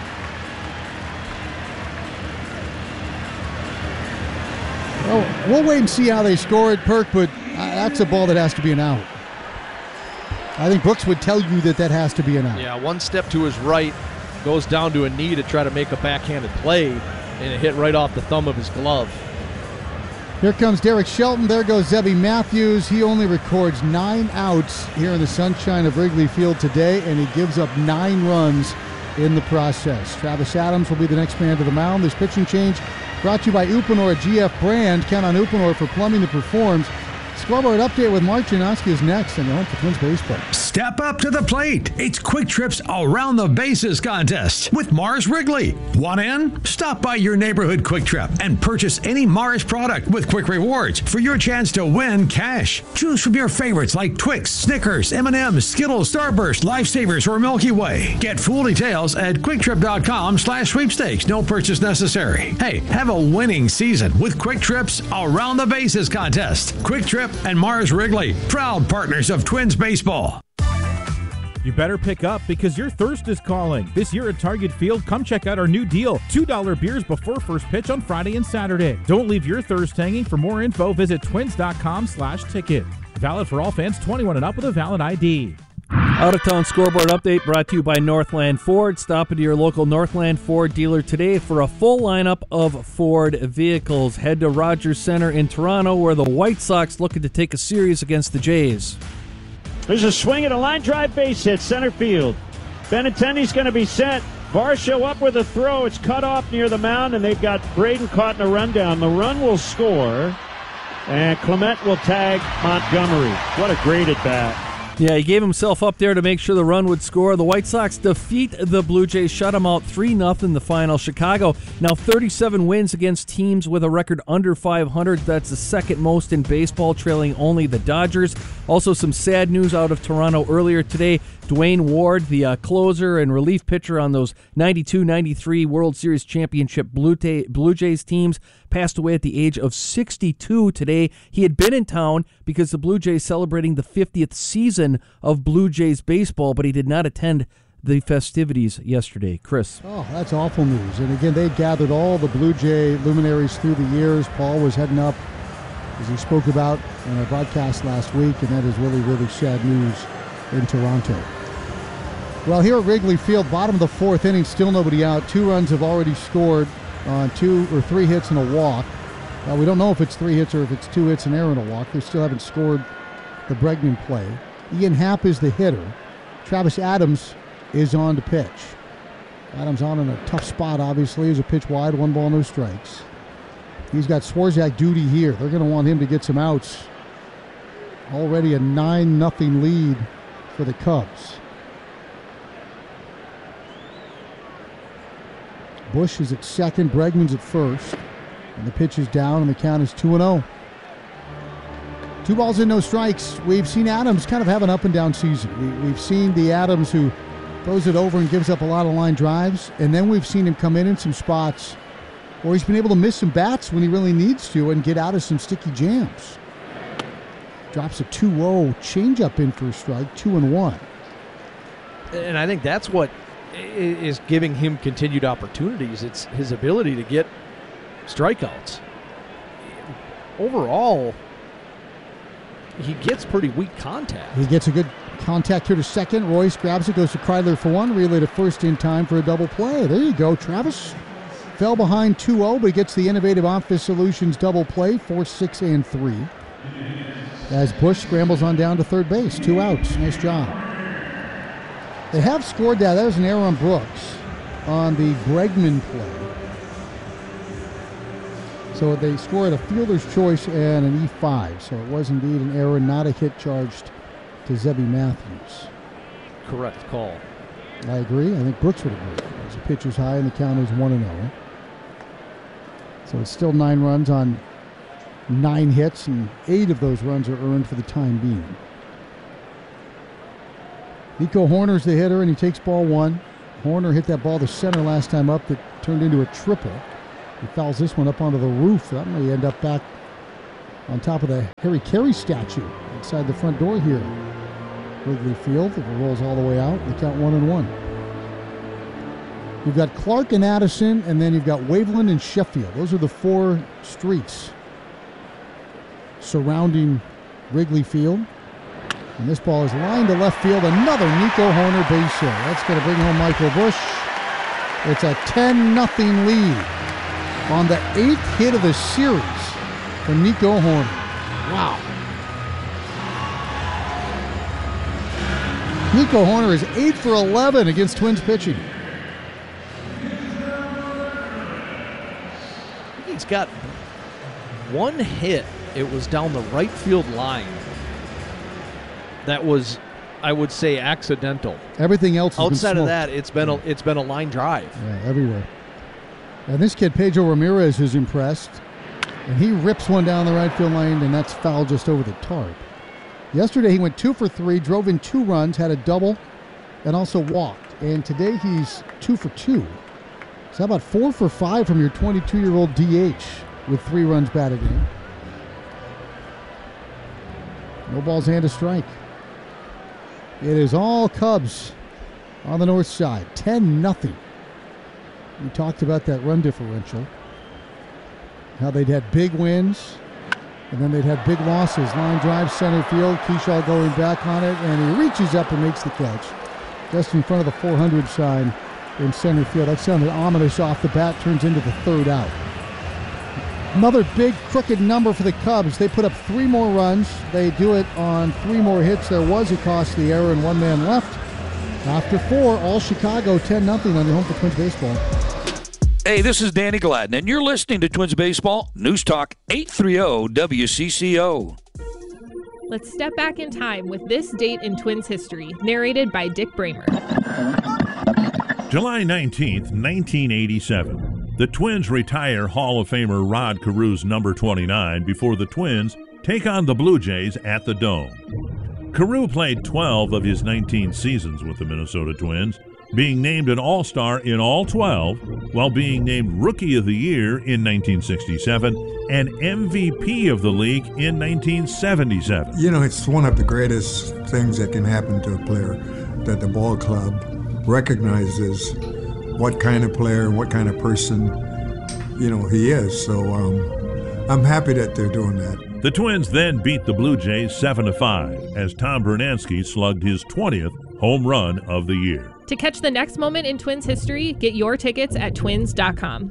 Well, we'll wait and see how they score it, Perk, but that's a ball that has to be an out. I think Brooks would tell you that has to be an out. Yeah, one step to his right, goes down to a knee to try to make a backhanded play, and it hit right off the thumb of his glove. Here comes Derek Shelton. There goes Zebby Matthews. He only records 9 outs here in the sunshine of Wrigley Field today, and he gives up 9 runs in the process. Travis Adams will be the next man to the mound. This pitching change brought to you by Uponor, a GF brand. Count on Uponor for plumbing that performs. Scoreboard update with Mark Janoski is next, and you're on for Twins Baseball. Step up to the plate. It's Quick Trip's Around the Bases contest with Mars Wrigley. Want in? Stop by your neighborhood Quick Trip and purchase any Mars product with Quick Rewards for your chance to win cash. Choose from your favorites like Twix, Snickers, M&M's, Skittles, Starburst, Lifesavers, or Milky Way. Get full details at QuickTrip.com/sweepstakes. No purchase necessary. Hey, have a winning season with Quick Trip's Around the Bases contest. Quick Trip and Mars Wrigley, proud partners of Twins Baseball. You better pick up because your thirst is calling. This year at Target Field, come check out our new deal. $2 beers before first pitch on Friday and Saturday. Don't leave your thirst hanging. For more info, visit twins.com/ticket. Valid for all fans 21 and up with a valid ID. Out-of-town scoreboard update brought to you by Northland Ford. Stop into your local Northland Ford dealer today for a full lineup of Ford vehicles. Head to Rogers Center in Toronto, where the White Sox looking to take a series against the Jays. There's a swing and a line drive base hit center field. Benintendi's going to be set. Varsho up with a throw. It's cut off near the mound, and they've got Braden caught in a rundown. The run will score, and Clement will tag Montgomery. What a great at-bat. Yeah, he gave himself up there to make sure the run would score. The White Sox defeat the Blue Jays, shut them out 3-0 the final. Chicago now 37 wins against teams with a record under 500. That's the second most in baseball, trailing only the Dodgers. Also some sad news out of Toronto earlier today. Dwayne Ward, the closer and relief pitcher on those 92-93 World Series Championship Blue Jays teams, passed away at the age of 62 today. He had been in town because the Blue Jays celebrating the 50th season of Blue Jays baseball, but he did not attend the festivities yesterday. Chris. Oh, that's awful news. And again, they gathered all the Blue Jay luminaries through the years. Paul was heading up, as he spoke about in our broadcast last week, and that is really, really sad news in Toronto. Well, here at Wrigley Field, bottom of the 4th inning, still nobody out. 2 runs have already scored on 2 or 3 hits and a walk. We don't know if it's 3 hits or if it's 2 hits, an error, and a walk. They still haven't scored the Bregman play. Ian Happ is the hitter. Travis Adams is on to pitch. Adams on in a tough spot, obviously. Is a pitch wide, 1 ball, no strikes. He's got Swarzak duty here. They're going to want him to get some outs. Already a 9-0 lead for the Cubs. Bush is at second, Bregman's at first, and the pitch is down, and the count is 2-0. 2 balls and no strikes. We've seen Adams kind of have an up-and-down season. We've seen the Adams who throws it over and gives up a lot of line drives, and then we've seen him come in some spots where he's been able to miss some bats when he really needs to and get out of some sticky jams. Drops a 2-0 changeup in for a strike, 2-1. And I think that's what is giving him continued opportunities. It's his ability to get strikeouts. Overall, he gets pretty weak contact. He gets a good contact here to second. Royce grabs it, goes to Kreidler for 1, relay to first in time for a double play. There you go. Travis fell behind 2-0, but he gets the Innovative Office Solutions double play, 4, 6, and 3. As Bush scrambles on down to third base. 2 outs. Nice job. They have scored that. That was an error on Brooks on the Bregman play. So they scored a fielder's choice and an E5. So it was indeed an error, not a hit charged to Zebby Matthews. Correct call. I agree. I think Brooks would agree. As the pitch is high and the count is 1-0. So it's still 9 runs on 9 hits, and 8 of those runs are earned for the time being. Nico Hoerner's the hitter, and he takes ball 1. Horner hit that ball to center last time up that turned into a triple. He fouls this one up onto the roof. That may end up back on top of the Harry Carey statue outside the front door here. Wrigley Field, if it rolls all the way out, they count 1-1. You've got Clark and Addison, and then you've got Waveland and Sheffield. Those are the 4 streets surrounding Wrigley Field. And this ball is lined to left field. Another Nico Horner base hit. That's going to bring home Michael Busch. It's a 10-0 lead on the 8th hit of the series for Nico Horner. Wow. Nico Horner is 8 for 11 against Twins pitching. He's got one hit. It was down the right field line. That was, I would say, accidental. Everything else has outside been of that, it's been a line drive. Yeah, everywhere. And this kid Pedro Ramirez is impressed, and he rips one down the right field line, and that's foul just over the tarp. Yesterday he went 2 for 3, drove in 2 runs, had a double, and also walked. And today he's 2 for 2. So how about 4 for 5 from your 22-year-old DH with 3 runs batted in? No balls and a strike. It is all Cubs on the north side, 10-0. We talked about that run differential, how they'd had big wins, and then they'd had big losses. Line drive, center field, Kershaw going back on it, and he reaches up and makes the catch just in front of the 400 sign in center field. That sounded ominous off the bat, turns into the 3rd out. Another big crooked number for the Cubs. They put up 3 more runs. They do it on 3 more hits. There was a costly error and 1 man left. After 4, all Chicago 10-0 on your home for Twins baseball. Hey, this is Danny Gladden, and you're listening to Twins Baseball, News Talk 830 WCCO. Let's step back in time with this date in Twins history, narrated by Dick Bramer. July 19th, 1987. The Twins retire Hall of Famer Rod Carew's number 29 before the Twins take on the Blue Jays at the Dome. Carew played 12 of his 19 seasons with the Minnesota Twins, being named an All-Star in all 12, while being named Rookie of the Year in 1967 and MVP of the league in 1977. You know, it's one of the greatest things that can happen to a player, that the ball club recognizes what kind of player, what kind of person, you know, he is. So I'm happy that they're doing that. The Twins then beat the Blue Jays 7-5 as Tom Bernansky slugged his 20th home run of the year. To catch the next moment in Twins history, get your tickets at twins.com.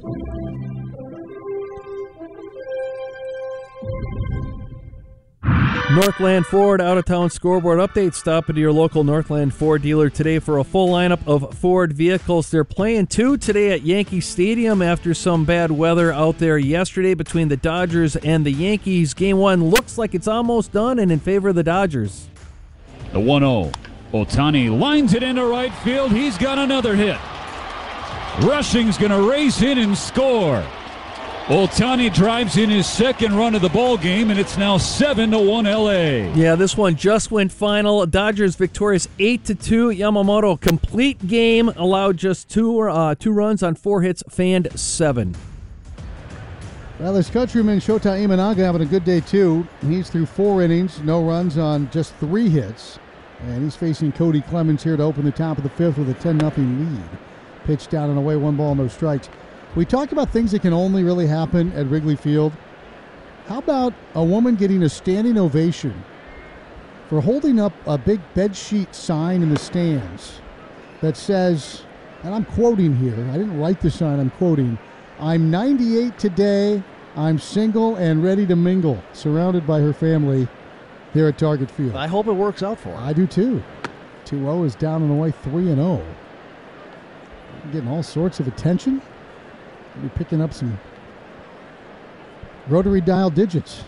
Northland Ford out-of-town scoreboard update. Stop into your local Northland Ford dealer today for a full lineup of Ford vehicles. They're playing 2 today at Yankee Stadium after some bad weather out there yesterday between the Dodgers and the Yankees. Game 1 looks like it's almost done and in favor of the Dodgers. The 1-0. Ohtani lines it into right field. He's got another hit. Rushing's going to race in and score. Ohtani drives in his second run of the ball game, and it's now 7-1 LA. Yeah, this one just went final. Dodgers victorious 8-2. Yamamoto complete game, allowed just two runs on 4 hits, fanned 7. Well, his countryman Shota Imanaga having a good day too. He's through 4 innings, no runs on just 3 hits, and he's facing Cody Clemens here to open the top of the 5th with a 10-0 lead. Pitch down and away, 1 ball, no strikes. We talk about things that can only really happen at Wrigley Field. How about a woman getting a standing ovation for holding up a big bedsheet sign in the stands that says, and I'm quoting here, I didn't write the sign, I'm quoting, "I'm 98 today, I'm single and ready to mingle," surrounded by her family here at Target Field. I hope it works out for her. I do too. 2-0 is down and away, 3-0. Getting all sorts of attention. We're picking up some rotary dial digits.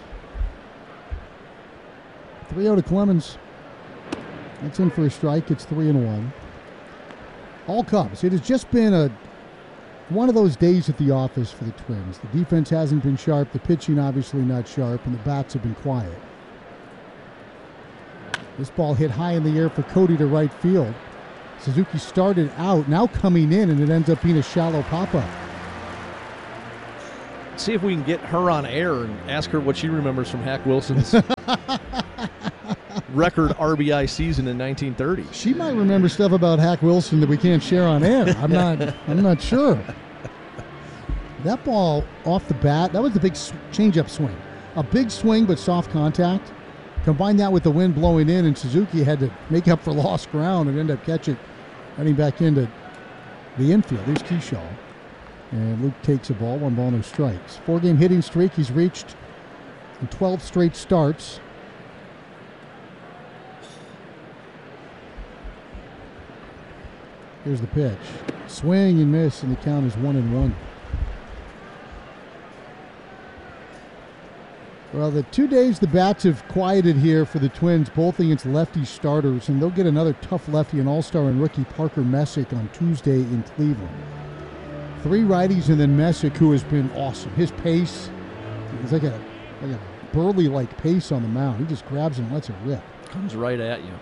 3-0 to Clemens. That's in for a strike. It's 3-1. All Cubs. It has just been one of those days at the office for the Twins. The defense hasn't been sharp. The pitching obviously not sharp. And the bats have been quiet. This ball hit high in the air for Cody to right field. Suzuki started out, now coming in, and it ends up being a shallow pop-up. See if we can get her on air and ask her what she remembers from Hack Wilson's record RBI season in 1930. She might remember stuff about Hack Wilson that we can't share on air. I'm not sure. That ball off the bat, that was the big change-up swing. A big swing, but soft contact. Combine that with the wind blowing in, and Suzuki had to make up for lost ground and end up catching, running back into the infield. Here's Keyshaw. And Luke takes a ball, 1 ball, no strikes. 4-game hitting streak he's reached in 12 straight starts. Here's the pitch. Swing and miss, and the count is 1-1. Well, the 2 days the bats have quieted here for the Twins, both against lefty starters, and they'll get another tough lefty, an all-star and rookie Parker Messick on Tuesday in Cleveland. 3 righties and then Messick, who has been awesome. His pace, it's like a Burley-like pace on the mound. He just grabs and lets it rip. Comes right at you.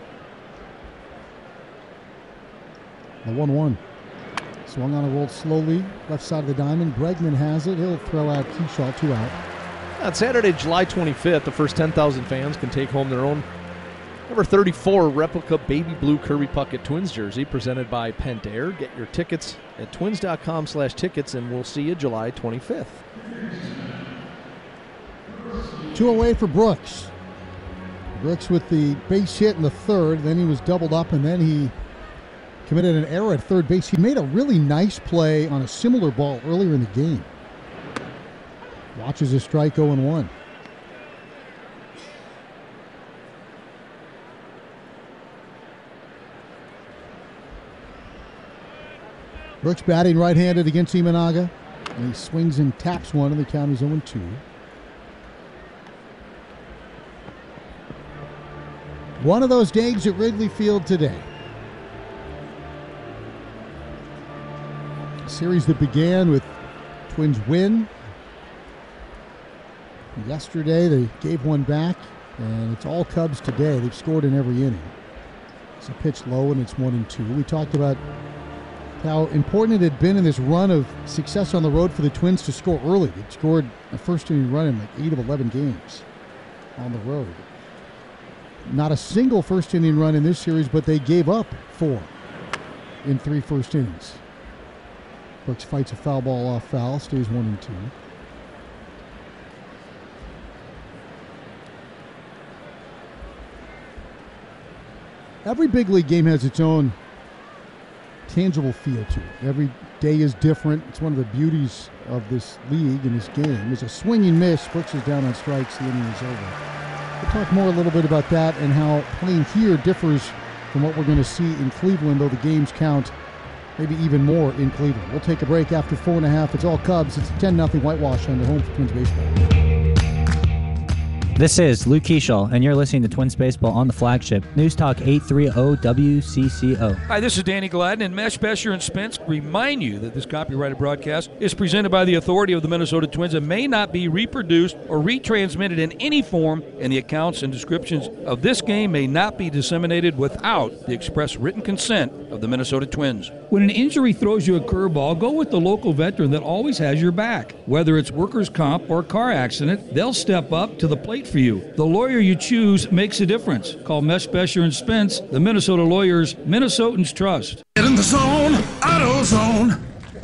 The 1-1. Swung on a roll slowly, left side of the diamond. Bregman has it. He'll throw out Keyshaw, 2 out. On Saturday, July 25th, the first 10,000 fans can take home their own number 34 replica baby blue Kirby Puckett Twins jersey presented by Pentair. Get your tickets at twins.com/tickets, and we'll see you July 25th. 2 away for Brooks. Brooks with the base hit in the third. Then he was doubled up, and then he committed an error at third base. He made a really nice play on a similar ball earlier in the game. Watches a strike, 0-1. Brooks batting right-handed against Imanaga. And he swings and taps one, and the count is 0-2. One of those days at Wrigley Field today. A series that began with Twins win. Yesterday they gave one back, and it's all Cubs today. They've scored in every inning. It's a pitch low, and it's 1-2. We talked about how important it had been in this run of success on the road for the Twins to score early. They scored a first-inning run in like 8 of 11 games on the road. Not a single first-inning run in this series, but they gave up 4 in 3 first innings. Brooks fights a foul ball off foul, stays 1-2. Every big league game has its own tangible feel to it. Every day is different. It's one of the beauties of this league and this game. It's a swinging miss. Brooks is down on strikes. The inning is over. We'll talk more a little bit about that and how playing here differs from what we're going to see in Cleveland, though the games count maybe even more in Cleveland. We'll take a break after 4.5. It's all Cubs. It's a 10-0 whitewash on the home for Twins baseball. This is Luke Keyshaw, and you're listening to Twins Baseball on the flagship News Talk 830 WCCO. Hi, this is Danny Gladden, and Mesh, Besher, and Spence remind you that this copyrighted broadcast is presented by the authority of the Minnesota Twins and may not be reproduced or retransmitted in any form, and the accounts and descriptions of this game may not be disseminated without the express written consent of the Minnesota Twins. When an injury throws you a curveball, go with the local veteran that always has your back. Whether it's workers' comp or car accident, they'll step up to the plate for you. The lawyer you choose makes a difference. Call Mesh, Besher, and Spence, the Minnesota lawyers Minnesotans trust. Get in the zone, AutoZone.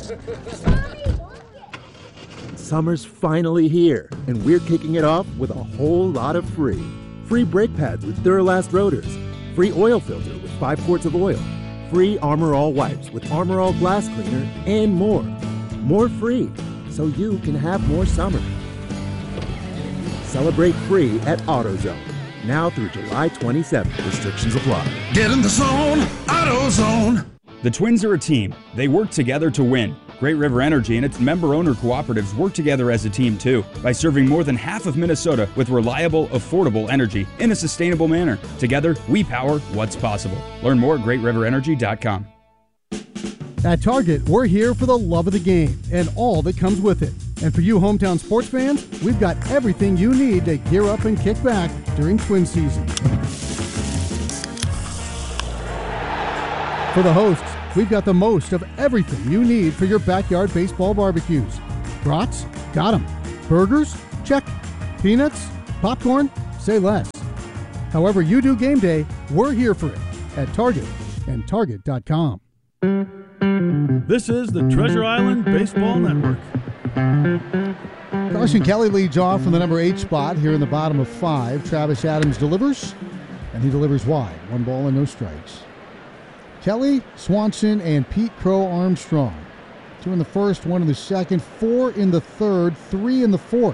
Summer's finally here, and we're kicking it off with a whole lot of free. Free brake pads with Duralast rotors. Free oil filter with 5 quarts of oil. Free Armor All wipes with Armor All glass cleaner, and more. More free, so you can have more summer. Celebrate free at AutoZone. Now through July 27th. Restrictions apply. Get in the zone, AutoZone. The Twins are a team. They work together to win. Great River Energy and its member-owner cooperatives work together as a team, too, by serving more than half of Minnesota with reliable, affordable energy in a sustainable manner. Together, we power what's possible. Learn more at GreatRiverEnergy.com. At Target, we're here for the love of the game and all that comes with it. And for you hometown sports fans, we've got everything you need to gear up and kick back during Twin season. For the hosts, we've got the most of everything you need for your backyard baseball barbecues. Brats? Got 'em. Burgers? Check. Peanuts? Popcorn? Say less. However you do game day, we're here for it at Target and Target.com. This is the Treasure Island Baseball Network. Carson Kelly leads off from the number 8 spot here in the bottom of 5. Travis Adams delivers, and he delivers wide. 1 ball and no strikes. Kelly, Swanson, and Pete Crow Armstrong. 2 in the first, 1 in the second, 4 in the third, 3 in the fourth.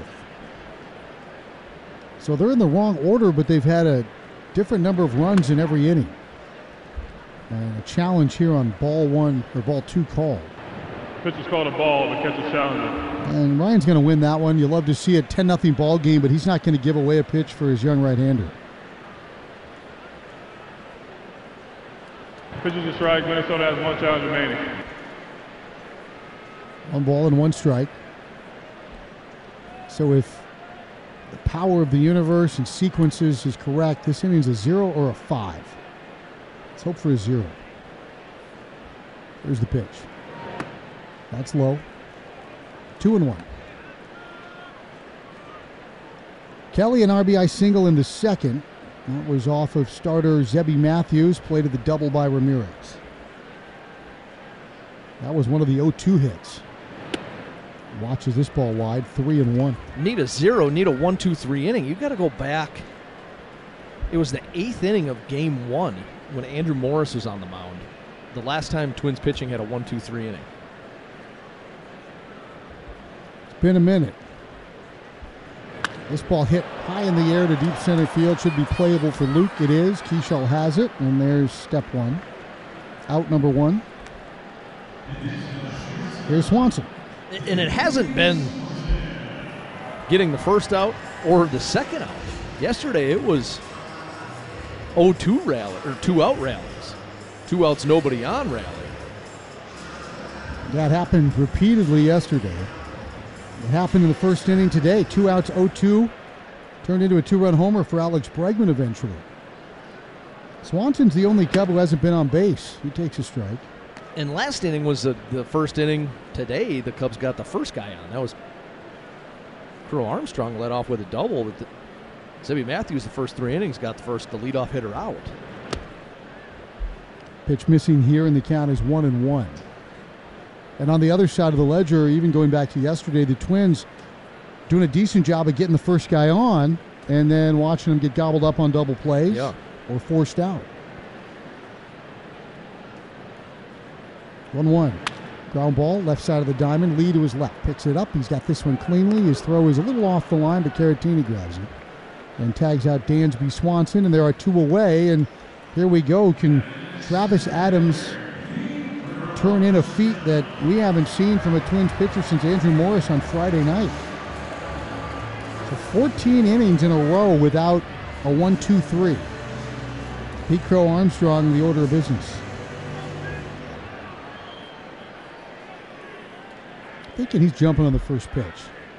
So they're in the wrong order, but they've had a different number of runs in every inning. And a challenge here on ball 1 or ball 2 call. Pitch is called a ball, the catch is challenging. And Ryan's going to win that one. You love to see a 10-0 ball game, but he's not going to give away a pitch for his young right-hander. Pitch is a strike. Minnesota has 1 challenge remaining. 1 ball and 1 strike. So if the power of the universe and sequences is correct, this inning's a 0 or a 5. Let's hope for a 0. Here's the pitch. That's low. 2-1. Kelly, an RBI single in the second. That was off of starter Zebby Matthews, played at the double by Ramirez. That was one of the 0-2 hits. Watches this ball wide, 3-1. Need a 0, need a 1-2-3 inning. You've got to go back. It was the 8th inning of game 1 when Andrew Morris was on the mound. The last time Twins pitching had a 1-2-3 inning. It's been a minute. This ball hit high in the air to deep center field. Should be playable for Luke. It is. Keschall has it, and there's step 1. Out number 1. Here's Swanson. And it hasn't been getting the first out or the second out. Yesterday it was 0-2 rally, or 2-out rallies. 2 outs, nobody on rally. That happened repeatedly yesterday. It happened in the first inning today. 2 outs, 0-2. Turned into a 2-run homer for Alex Bregman eventually. Swanson's the only Cub who hasn't been on base. He takes a strike. And last inning was the first inning today. The Cubs got the first guy on. That was Crow Armstrong led off with a double. But Zebby Matthews, the first 3 innings, got the leadoff hitter out. Pitch missing here, and the count is 1-1. And on the other side of the ledger, even going back to yesterday, the Twins doing a decent job of getting the first guy on and then watching him get gobbled up on double plays or forced out. 1-1. Ground ball, left side of the diamond. Lee to his left. Picks it up. He's got this one cleanly. His throw is a little off the line, but Caratini grabs it and tags out Dansby Swanson, and there are 2 away. And here we go. Can Travis Adams turn in a feat that we haven't seen from a Twins pitcher since Andrew Morris on Friday night? So 14 innings in a row without a 1-2-3. Pete Crow Armstrong, the order of business. Thinking he's jumping on the first pitch.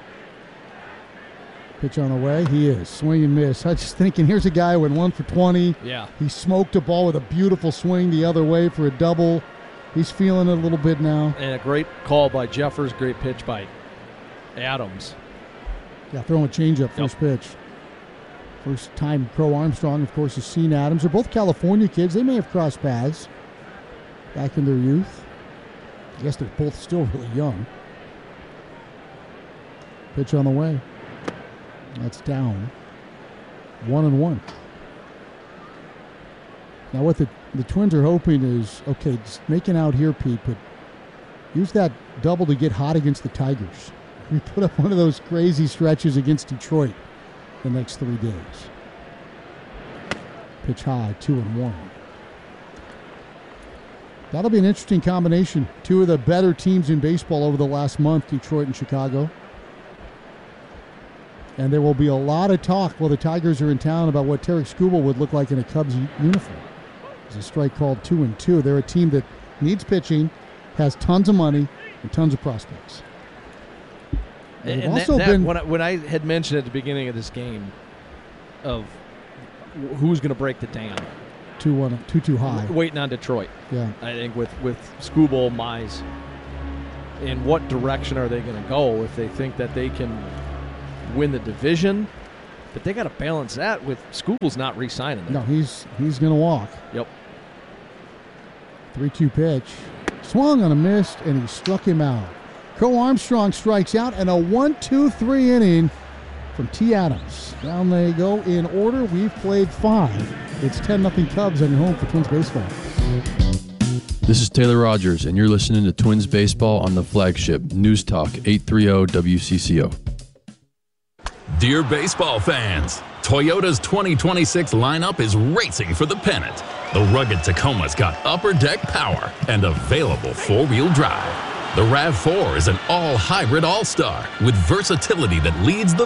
Pitch on the way. He is. Swing and miss. I was just thinking, here's a guy who went 1 for 20. Yeah. He smoked a ball with a beautiful swing the other way for a double. He's feeling it a little bit now. And a great call by Jeffers. Great pitch by Adams. Yeah, throwing a changeup first pitch. First time Crow Armstrong, of course, has seen Adams. They're both California kids. They may have crossed paths back in their youth. I guess they're both still really young. Pitch on the way. That's down. 1-1. Now what the Twins are hoping is, okay, just making out here, Pete, but use that double to get hot against the Tigers. We put up one of those crazy stretches against Detroit the next 3 days. Pitch high, 2-1. That'll be an interesting combination. 2 of the better teams in baseball over the last month, Detroit and Chicago. And there will be a lot of talk while the Tigers are in town about what Tarek Skubal would look like in a Cubs uniform. There's a strike called 2-2. They're a team that needs pitching, has tons of money, and tons of prospects. And when I had mentioned at the beginning of this game of who's going to break the dam, too high. Waiting on Detroit. Yeah. I think with Skubal, Mize, in what direction are they going to go if they think that they can win the division? But they got to balance that with Skubal's not re-signing them. No, he's going to walk. Yep. 3-2 pitch. Swung on a miss, and he struck him out. Crow Armstrong strikes out, and a 1-2-3 inning from T. Adams. Down they go in order. We've played 5. It's 10-0 Cubs on your home for Twins baseball. This is Taylor Rogers, and you're listening to Twins baseball on the flagship News Talk 830 WCCO. Dear baseball fans, Toyota's 2026 lineup is racing for the pennant. The rugged Tacoma's got upper deck power and available four-wheel drive. The RAV4 is an all-hybrid all-star with versatility that leads the